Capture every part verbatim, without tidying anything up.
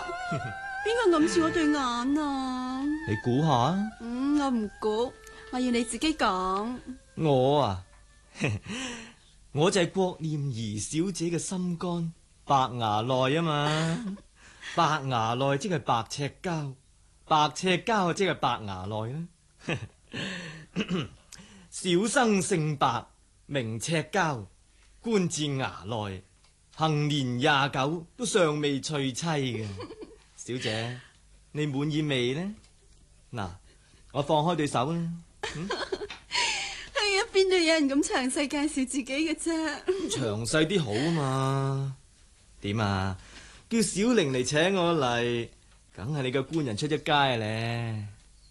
邊個揞住我對眼啊？ 你估下？ 嗯，我唔估，我要你自己講。 我啊，我就係郭念儀小姐嘅心肝白牙內啊嘛。白牙內即係白赤膠，白赤膠即係白牙內啦。小生姓白，名赤膠，官至衙內，行年廿九都尚未娶妻嘅。小姐，你滿意未呢？嗱，我放開對手啦。嗯係啊，邊度有人咁詳細介紹自己嘅啫？ 詳細啲好嘛？點啊？叫小玲嚟請我嚟，梗係你個官人出咗街咧。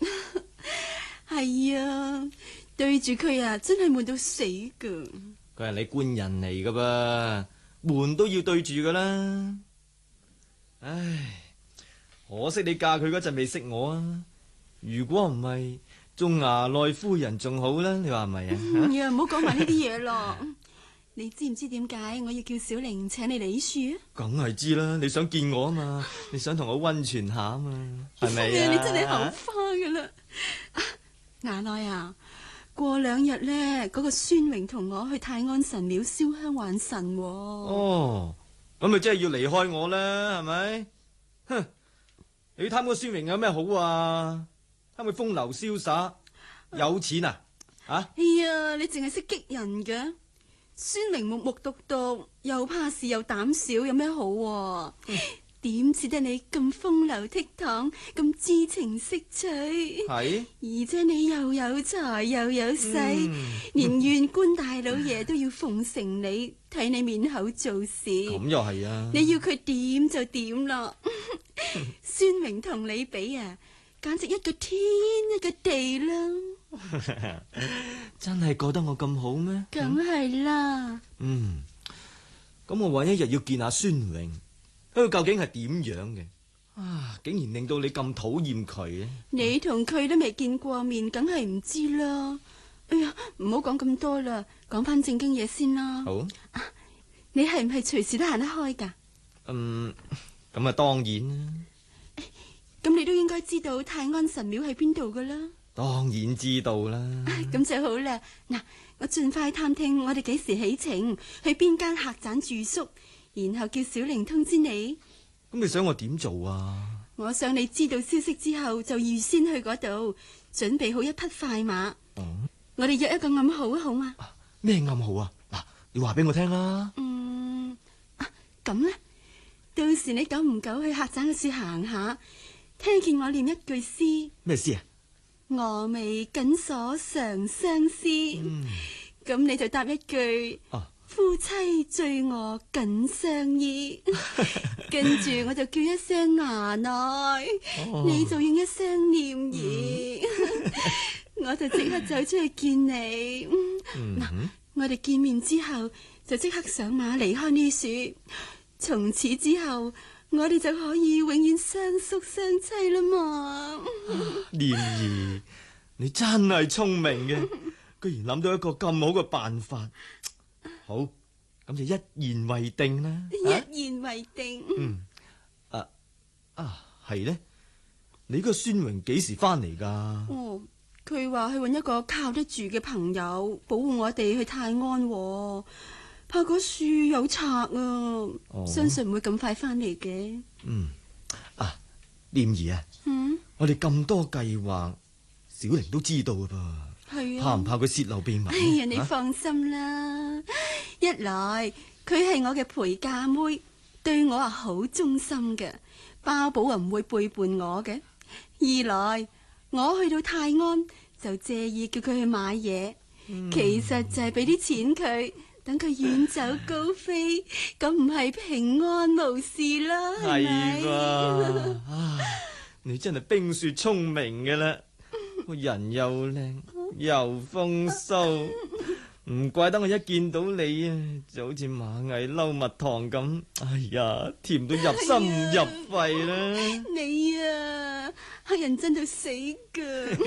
係啊，對住佢啊，真係悶到死噶。 佢係你官人嚟噶噃，悶都要對住噶啦。唉，可惜你嫁佢嗰陣未識我啊。如果唔係，做衙內夫人仲好啦。你話係咪啊？ 呀，唔好講埋呢啲嘢咯。你知唔知點解我要叫小玲請你嚟呢處啊？ 梗係知啦，你想見我啊嘛，你想同我溫泉下啊嘛，係咪啊？ 你真係口花噶啦！衙內啊，過兩日咧，嗰、那個孫榮同我去泰安神廟燒香還神、哦。 哦，咁咪真係要離開我啦，係咪？哼，你貪個孫榮有咩好啊？貪佢風流瀟灑，有錢啊？啊？ 哎呀，你淨係識激人嘅。孫榮木木獨獨，又怕事又膽小，有咩好、啊？點似、嗯、得你咁風流倜儻，咁知情識趣？係，而且你又有財又有勢，嗯、連縣官大老爺都要奉承你，睇你面口做事。咁又係啊！ 你要佢點就點啦。孫榮同你比啊，簡直一個天一個地啦。 真係覺得我咁好咩？ 梗係啦。 嗯，咁我揾一日要見下孫榮，佢究竟係點樣嘅？啊，竟然令到你咁討厭佢啊！ 你同佢都未見過面，梗係唔知啦。哎呀，唔好講咁多啦，講翻正經嘢先啦。 好， 啊、你係唔係隨時都行得開噶？ 嗯，咁啊當然啦。 咁你都應該知道泰安神廟喺邊度噶啦。 當然知道啦。 咁就好啦。嗱，我盡快探聽我哋幾時起程，去邊間客棧住宿，然後叫小玲通知你。 咁你想我點做啊？ 我想你知道消息之後，就預先去嗰度準備好一匹快馬。 哦， 我哋約一個暗號好嗎？ 咩暗號啊？嗱，你話俾我聽啦。 嗯，咁呢？到時你久唔久去客棧嘅處行下，聽見我念一句詩。 咩詩啊？ 峨眉緊鎖長相思，咁、嗯、你就答一句：啊、夫妻醉臥緊相依。跟住我就叫一聲衙內，哦、你就應一聲念兒，嗯、我就即刻走出去見你。嗱、嗯，嗯、我哋見面之後就即刻上馬離開呢處，從此之後我哋就可以永遠相宿相棲啦嘛。 念兒，你真係聰明嘅，居然諗到一個咁好嘅辦法。好，咁就一言為定啦。 一言為定。 嗯，啊啊係呢？你個孫榮幾時翻嚟噶？ 哦，佢話去揾一個靠得住嘅朋友保護我哋去泰安，怕嗰樹有賊啊，哦、相信唔會咁快翻嚟嘅。 嗯，啊，念兒啊， 嗯， 我哋咁多計劃，小玲都知道噶噃，係啊，怕唔怕佢泄漏秘密？ 哎呀，你放心啦，啊、一來佢係我嘅陪嫁妹，對我係好忠心嘅，包保啊唔會背叛我嘅。二來我去到泰安就借意叫佢去買嘢，嗯、其實就係俾啲錢佢。等佢遠走高飛，咁唔係平安無事啦，係咪？ 係啊，你真係冰雪聰明嘅啦，個人又靚又風騷，唔怪得我一見到你啊，就好似螞蟻嬲蜜糖咁，哎呀，甜到入心入肺啦！ 你啊，黑人憎到死噶。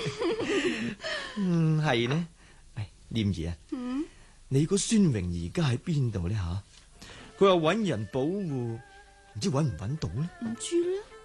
嗯，係呢，哎，念兒啊。嗯。你個孫榮而家喺邊度呢？吓，佢話搵人保護， 唔知搵唔搵到呢？ 唔知咧。